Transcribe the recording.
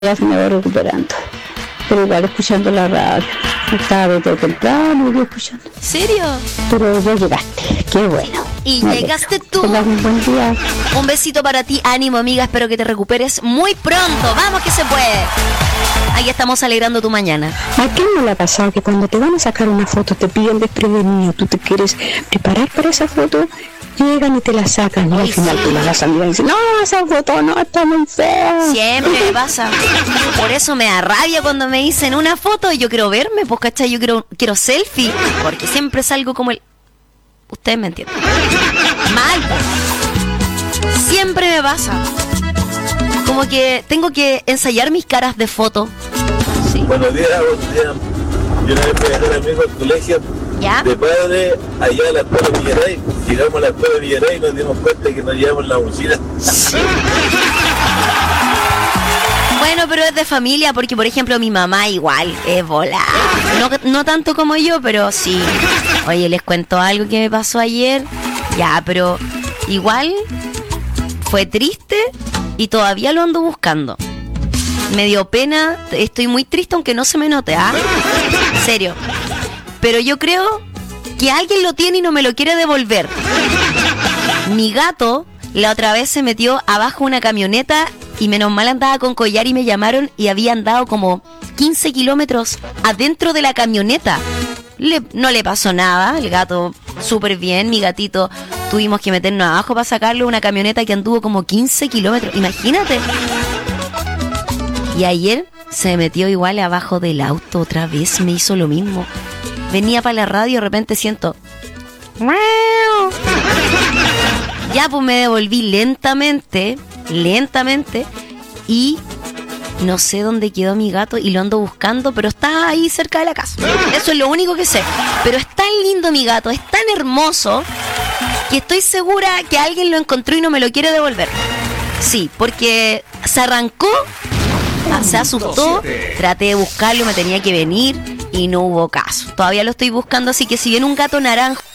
Ya se me va recuperando, pero igual escuchando la radio. Estaba desde temprano y escuchando. ¿Serio? Pero ya llegaste, qué bueno. Y Me llegaste alegro. tú. Tengas un buen día. Un besito para ti, ánimo amiga, espero que te recuperes muy pronto. Vamos que se puede. Ahí estamos alegrando tu mañana. ¿A quién no le ha pasado que cuando te van a sacar una foto te piden desprevenido, tú te quieres preparar para esa foto, llegan y te la sacan y al final tú la vas a mirar y dices, no, esa foto no está muy fea? Siempre me pasa. Por eso me da rabia cuando me dicen una foto y yo quiero verme, pues cachai, yo quiero selfie, porque siempre salgo como el... Ustedes me entienden. Mal. Siempre me pasa. Como que tengo que ensayar mis caras de foto. Sí. Buenos días, buenos días. Yo una vez fui a dejar amigos al colegio ¿Ya? de padre allá a la escuela de Villaray. Llegamos a la escuela de Villaray y nos dimos cuenta que nos llevamos la mochila. Bueno, pero es de familia porque, por ejemplo, mi mamá igual es volada. No tanto como yo, pero sí. Oye, les cuento algo que me pasó ayer. Ya, pero igual fue triste y todavía lo ando buscando. Me dio pena, estoy muy triste aunque no se me note, ¿ah? En serio. Pero yo creo que alguien lo tiene y no me lo quiere devolver. Mi gato la otra vez se metió abajo de una camioneta y menos mal andaba con collar y me llamaron y había andado como 15 kilómetros adentro de la camioneta. No le pasó nada, el gato súper bien, mi gatito tuvimos que meternos abajo para sacarlo, una camioneta que anduvo como 15 kilómetros, imagínate. Y ayer se metió igual abajo del auto otra vez, me hizo lo mismo. Venía para la radio y de repente siento... Ya pues me devolví lentamente y no sé dónde quedó mi gato y lo ando buscando, pero está ahí cerca de la casa. Eso es lo único que sé. Pero es tan lindo mi gato, es tan hermoso que estoy segura que alguien lo encontró y no me lo quiere devolver. Sí, porque se arrancó, se asustó, traté de buscarlo, me tenía que venir y no hubo caso. Todavía lo estoy buscando, así que si viene un gato naranjo